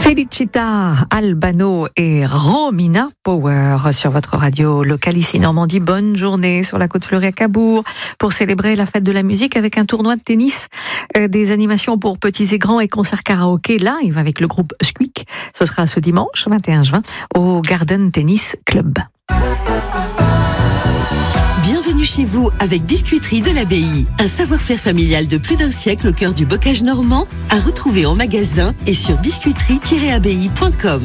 Felicita Albano et Romina Power sur votre radio locale ici Normandie. Bonne journée sur la côte fleurie à Cabourg pour célébrer la fête de la musique avec un tournoi de tennis, des animations pour petits et grands et concerts karaoké live avec le groupe Squeak. Ce sera ce dimanche 21 juin au Garden Tennis Club. Bienvenue chez vous avec Biscuiterie de l'Abbaye. Un savoir-faire familial de plus d'un siècle au cœur du bocage normand, à retrouver en magasin et sur biscuiterie-abbaye.com.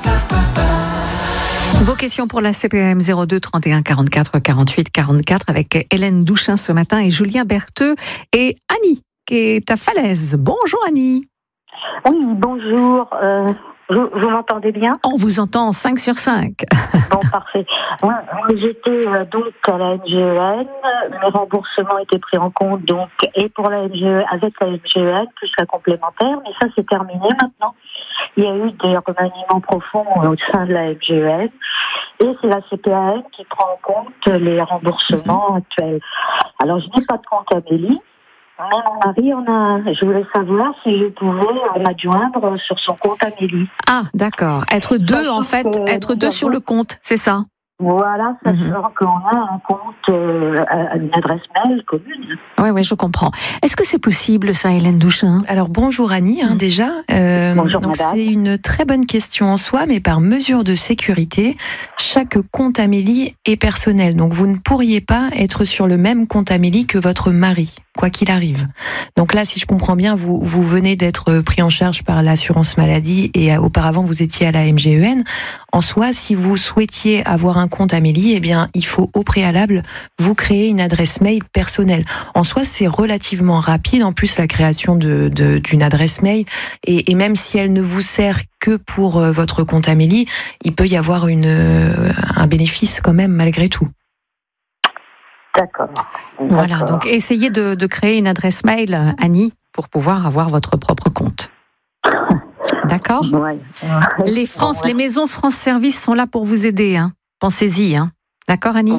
Vos questions pour la CPAM 02 31 44 48 44 avec Hélène Douchin ce matin et Julien Bertheux et Annie qui est à Falaise. Bonjour Annie. Oui, bonjour. Vous m'entendez bien? On vous entend 5 sur 5. Bon, parfait. Moi, j'étais donc à la MGEN. Le remboursement était pris en compte donc et pour la MGEN, avec la MGEN, plus la complémentaire. Mais ça, c'est terminé maintenant. Il y a eu des remaniements profonds au sein de la MGEN. Et c'est la CPAM qui prend en compte les remboursements actuels. Alors, je n'ai pas de compte Amélie. Mais mon mari, je voulais savoir si je pouvais m'adjoindre sur son compte Amélie. Ah, d'accord. Être deux, en fait, être deux sur le compte, c'est ça? Voilà, sachant qu'on a un compte, une adresse mail commune. Oui, je comprends. Est-ce que c'est possible, ça, Hélène Douchin? Alors, bonjour Annie, déjà. Bonjour, donc madame. c'est une très bonne question en soi, mais par mesure de sécurité, chaque compte Amélie est personnel. Donc, vous ne pourriez pas être sur le même compte Amélie que votre mari, quoi qu'il arrive. Donc là, si je comprends bien, vous venez d'être pris en charge par l'assurance maladie et auparavant, vous étiez à la MGEN. En soi, si vous souhaitiez avoir un compte Amélie, eh bien, il faut au préalable vous créer une adresse mail personnelle. En soi, c'est relativement rapide. En plus, la création d'une adresse mail et même si elle ne vous sert que pour votre compte Amélie, il peut y avoir un bénéfice quand même malgré tout. D'accord. Voilà, donc essayez de créer une adresse mail, Annie, pour pouvoir avoir votre propre compte. D'accord? Ouais. Les maisons France Service sont là pour vous aider, hein. Pensez-y, hein. D'accord, Annie?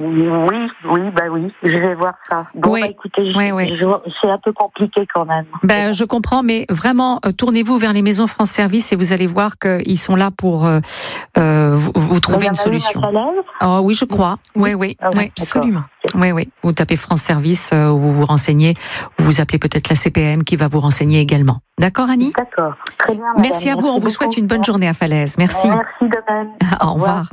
Oui, je vais voir ça. Bon, Oui. Écoutez, Oui. c'est un peu compliqué quand même. Je comprends, mais vraiment, tournez-vous vers les maisons France Service et vous allez voir qu'ils sont là pour vous trouver une solution. Oh oui, je crois. Oui, Absolument. Oui. Vous tapez France Service, vous vous renseignez, vous appelez peut-être la CPM qui va vous renseigner également. D'accord, Annie? D'accord. Très bien, madame. Merci à vous, on vous souhaite une bonne journée à Falaise. Merci. Merci de même. Au revoir.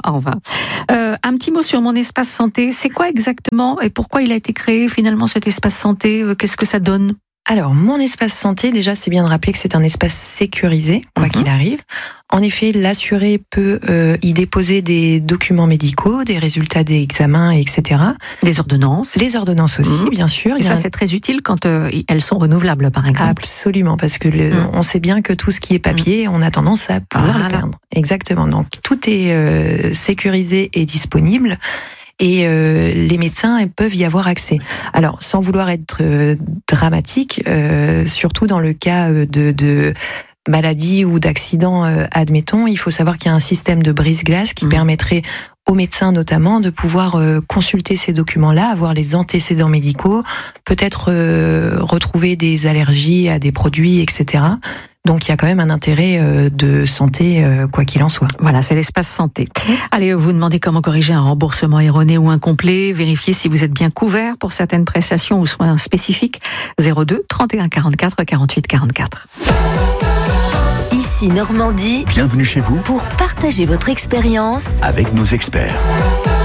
Un petit mot sur mon espace santé. C'est quoi exactement et pourquoi il a été créé finalement cet espace santé? Qu'est-ce que ça donne? Alors, mon espace santé, déjà, c'est bien de rappeler que c'est un espace sécurisé, quoi qu'il arrive. En effet, l'assuré peut y déposer des documents médicaux, des résultats des examens, etc. Des ordonnances. Les ordonnances aussi, bien sûr. Et ça, c'est très utile quand elles sont renouvelables, par exemple. Absolument, parce que on sait bien que tout ce qui est papier, on a tendance à pouvoir le perdre. Exactement. Donc, tout est sécurisé et disponible. Et les médecins peuvent y avoir accès. Alors, sans vouloir être dramatique, surtout dans le cas de maladie ou d'accident, admettons, il faut savoir qu'il y a un système de brise-glace qui permettrait aux médecins notamment de pouvoir consulter ces documents-là, avoir les antécédents médicaux, peut-être retrouver des allergies à des produits, etc. Donc, il y a quand même un intérêt de santé, quoi qu'il en soit. Voilà, c'est l'espace santé. Allez, vous demandez comment corriger un remboursement erroné ou incomplet, vérifiez si vous êtes bien couvert pour certaines prestations ou soins spécifiques. 02 31 44 48 44. Ici Normandie, Bienvenue chez vous pour partager votre expérience avec nos experts.